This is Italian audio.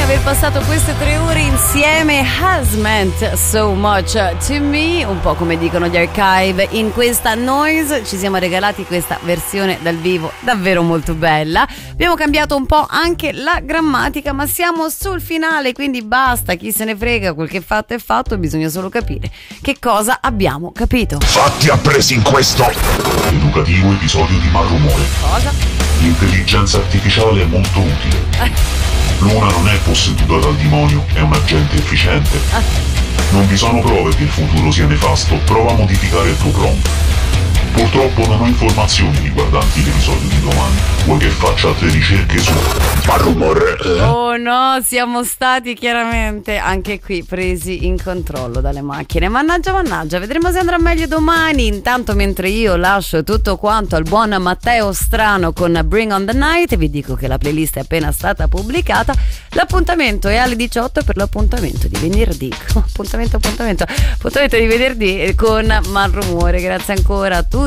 aver passato queste 3 ore insieme. Has meant so much to me, un po' come dicono gli Archive in questa Noise. Ci siamo regalati questa versione dal vivo davvero molto bella. Abbiamo cambiato un po' anche la grammatica, ma siamo sul finale, quindi basta, chi se ne frega, quel che fatto è fatto, bisogna solo capire che cosa abbiamo capito. Fatti appresi in questo educativo episodio di Malumore. Cosa? L'intelligenza artificiale è molto utile. Luna non è posseduta dal demonio, è un agente efficiente. Non vi sono prove che il futuro sia nefasto, prova a modificare il tuo prompt. Purtroppo non ho informazioni riguardanti l'episodio di domani. Vuoi che faccia altre ricerche su Malumore? Oh no, siamo stati chiaramente anche qui presi in controllo dalle macchine. Mannaggia, vedremo se andrà meglio domani. Intanto, mentre io lascio tutto quanto al buon Matteo Strano con Bring on the Night, vi dico che la playlist è appena stata pubblicata. L'appuntamento è alle 18 per l'appuntamento di venerdì. Appuntamento di venerdì con Malumore. Grazie ancora a tutti